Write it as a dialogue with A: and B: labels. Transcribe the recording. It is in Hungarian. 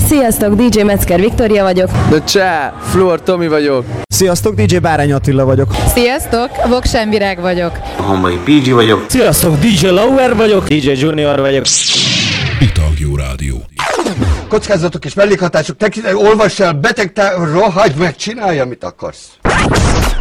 A: Sziasztok, DJ Metzger Viktória vagyok.
B: De csá, Fluor Tomi vagyok.
C: Sziasztok, DJ Bárány Attila vagyok.
D: Sziasztok, Voksen Virág vagyok.
E: Hombai PG vagyok.
F: Sziasztok, DJ Lauer vagyok. DJ Junior vagyok.
G: Itagjó Rádió.
H: Kockázatok és mellékhatások tekintetében olvass el, beteg rohagy meg, csinálj, amit akarsz.